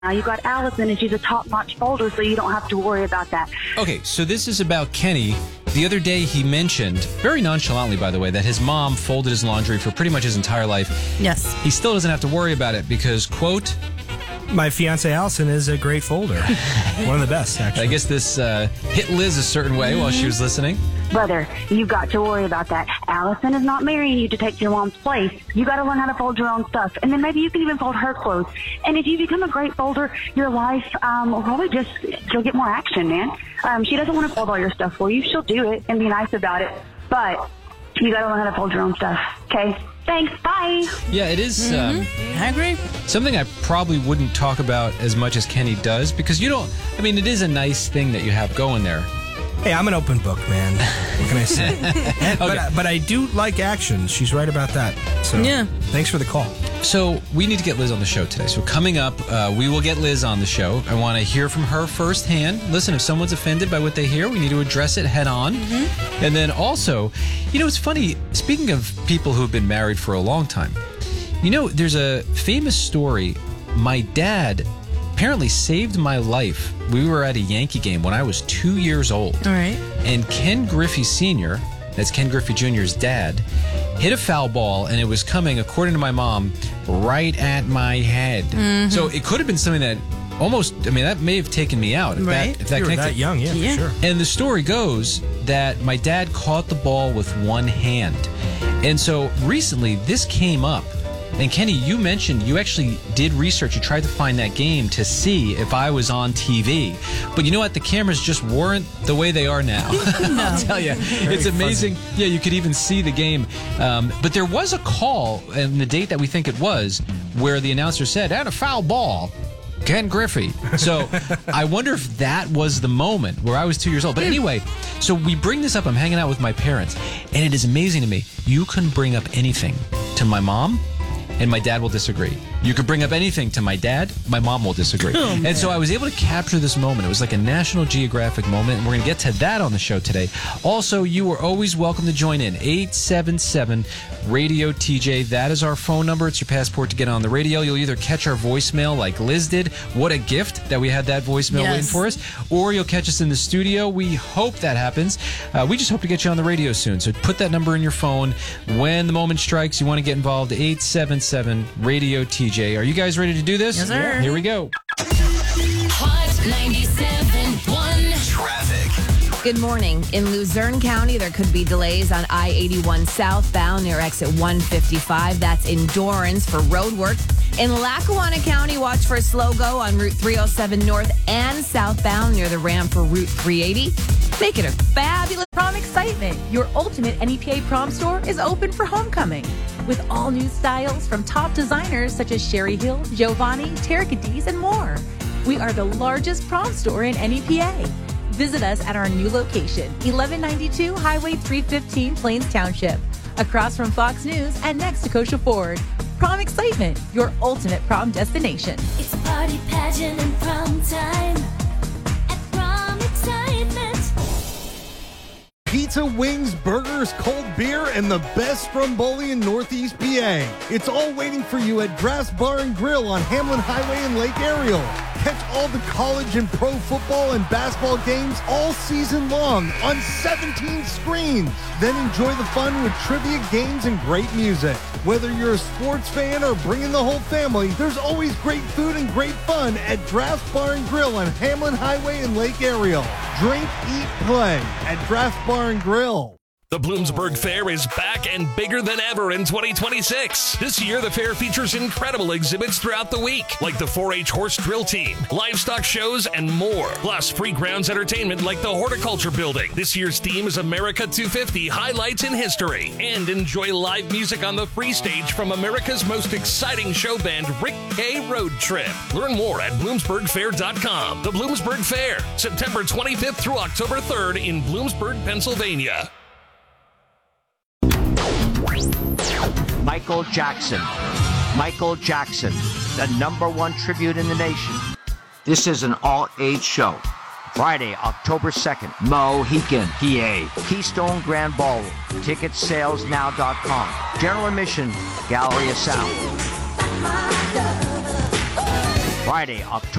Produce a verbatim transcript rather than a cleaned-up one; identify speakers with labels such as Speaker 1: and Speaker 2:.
Speaker 1: Now you got Allison, and she's a top-notch folder, so you don't have to worry about that.
Speaker 2: Okay, so this is about Kenny. The other day he mentioned, very nonchalantly by the way, that his mom folded his laundry for pretty much his entire life.
Speaker 3: Yes.
Speaker 2: He still doesn't have to worry about it because, quote,
Speaker 4: my fiance Allison is a great folder. One of the best, actually.
Speaker 2: I guess this uh, hit Liz a certain way mm-hmm. while she was listening.
Speaker 1: Brother, you've got to worry about that. Allison is not marrying you to take your mom's place. You got to learn how to fold your own stuff, and then maybe you can even fold her clothes. And if you become a great folder, your life um, will probably just, you'll get more action, man. Um, she doesn't want to fold all your stuff for you. She'll do it and be nice about it, but you got to learn how to fold your own stuff, okay? Thanks, bye.
Speaker 2: Yeah, it is
Speaker 3: mm-hmm. um, I agree.
Speaker 2: Something I probably wouldn't talk about as much as Kenny does, because you don't, I mean, it is a nice thing that you have going there.
Speaker 4: Hey, I'm an open book, man. What can I say? and, but, okay. but I do like action. She's right about that. So
Speaker 3: yeah.
Speaker 4: Thanks for the call.
Speaker 2: So we need to get Liz on the show today. So coming up, uh, we will get Liz on the show. I want to hear from her firsthand. Listen, if someone's offended by what they hear, we need to address it head on. Mm-hmm. And then also, you know, it's funny, speaking of people who have been married for a long time, you know, there's a famous story. My dad apparently saved my life. We were at a Yankee game when I was two years old.
Speaker 3: All right.
Speaker 2: And Ken Griffey Senior, that's Ken Griffey Junior's dad, hit a foul ball, and it was coming, according to my mom, right at my head. Mm-hmm. So it could have been something that almost, I mean, that may have taken me out. If
Speaker 3: right.
Speaker 2: That, if that
Speaker 4: you were
Speaker 2: connected.
Speaker 4: that young, yeah,
Speaker 3: yeah,
Speaker 4: for sure.
Speaker 2: And the story goes that my dad caught the ball with one hand. And so recently, this came up. And Kenny, you mentioned you actually did research. You tried to find that game to see if I was on T V. But you know what? The cameras just weren't the way they are now.
Speaker 3: No.
Speaker 2: I'll tell you.
Speaker 4: Very
Speaker 2: It's amazing.
Speaker 4: fuzzy.
Speaker 2: Yeah, you could even see the game. Um, but there was a call, and the date that we think it was, where the announcer said, "And a foul ball. Ken Griffey." So I wonder if that was the moment where I was two years old. But anyway, so we bring this up. I'm hanging out with my parents, and it is amazing to me. You can bring up anything to my mom, and my dad will disagree. You could bring up anything to my dad, my mom will disagree. Oh, and so I was able to capture this moment. It was like a National Geographic moment, and we're going to get to that on the show today. Also, you are always welcome to join in. eight seven seven radio T J. That is our phone number. It's your passport to get on the radio. You'll either catch our voicemail like Liz did. What a gift that we had that voicemail
Speaker 3: yes.
Speaker 2: waiting for us. Or you'll catch us in the studio. We hope that happens. Uh, we just hope to get you on the radio soon. So put that number in your phone. When the moment strikes, you want to get involved, eight seven seven radio T J. Are you guys ready to do this?
Speaker 3: Yes, sir.
Speaker 2: Here we go.
Speaker 5: Hot ninety-seven point one
Speaker 6: Traffic.
Speaker 7: Good morning. In Luzerne County, there could be delays on I eighty-one southbound near exit one fifty-five. That's in Dorrance for road work. In Lackawanna County, watch for a slow go on Route three oh seven north and southbound near the ramp for Route three eighty. Make it a fabulous
Speaker 8: Prom excitement. Your ultimate N E P A prom store is open for homecoming. With all new styles from top designers such as Sherry Hill, Giovanni, Terika Dees, and more. We are the largest prom store in N E P A. Visit us at our new location, eleven ninety-two Highway three fifteen, Plains Township, across from Fox News and next to Kosher Ford. Prom excitement, your ultimate prom destination.
Speaker 5: It's a party pageant and prom time at Prom Excitement.
Speaker 9: Pizza, wings, burgers, cold beer, and the best stromboli in Northeast P A. It's all waiting for you at Draft's Bar and Grill on Hamlin Highway in Lake Ariel. Catch all the college and pro football and basketball games all season long on seventeen screens. Then enjoy the fun with trivia, games, and great music. Whether you're a sports fan or bringing the whole family, there's always great food and great fun at Draft's Bar and Grill on Hamlin Highway in Lake Ariel. Drink, eat, play at Draft's Bar and Grill.
Speaker 10: The Bloomsburg Fair is back and bigger than ever in twenty twenty-six. This year, the fair features incredible exhibits throughout the week, like the four H horse drill team, livestock shows, and more. Plus, free grounds entertainment like the Horticulture Building. This year's theme is America two fifty, Highlights in History. And enjoy live music on the free stage from America's most exciting show band, Rick K. Road Trip. Learn more at bloomsburg fair dot com. The Bloomsburg Fair, September twenty-fifth through October third in Bloomsburg, Pennsylvania.
Speaker 11: Michael Jackson. Michael Jackson, the number one tribute in the nation. This is an all-age show. Friday, October second, Mohican, P A, Keystone Grand Ballroom. ticket sales now dot com. General admission, Gallery of Sound. Friday, October